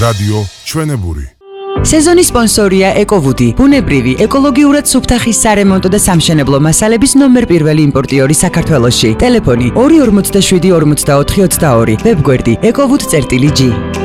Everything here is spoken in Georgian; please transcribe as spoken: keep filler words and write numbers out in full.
რადიო ჩვენებური. სეზონის სპონსორია ეკოვუდი, ბუნებრივი, ეკოლოგიურად სუფთა ხის სარემონტო და სამშენებლო მასალების ნომერ პირველი იმპორტიორი საქართველოში. ტელეფონი ორი ორმოცდაშვიდი ორმოცდაოთხი ოცდაორი, ვებგვერდი ეკოვუდ.ჟ.